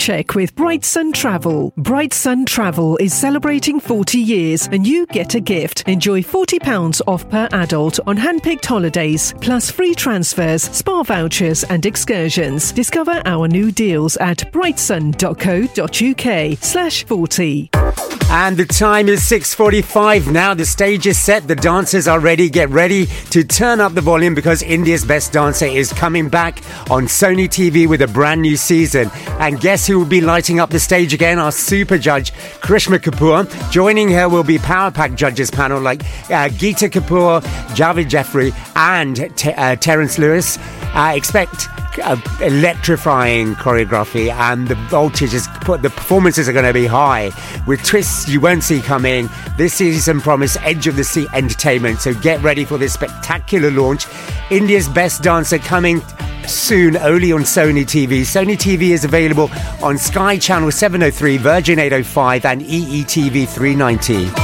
check with Bright Sun Travel. Bright Sun Travel is celebrating 40 years and you get a gift. Enjoy £40 off per adult on hand-picked holidays, plus free transfers, spa vouchers and excursions. Discover our new deals at brightsun.co.uk/40. And the time is 6:45 now. The stage is set. The dancers are ready. Get ready to turn up the volume because India's Best Dancer is coming back on Sony TV with a brand new season. And guess who will be lighting up the stage again? Our super judge, Karishma Kapoor. Joining her will be Power Pack judges panel like Geeta Kapoor, Javed Jeffrey and Terence Lewis. Expect electrifying choreography, and the the performances are going to be high with twists you won't see coming. This season promise edge of the seat entertainment, so get ready for this spectacular launch. India's Best Dancer coming soon only on Sony TV. Sony TV is available on Sky Channel 703, Virgin 805 and EETV 390.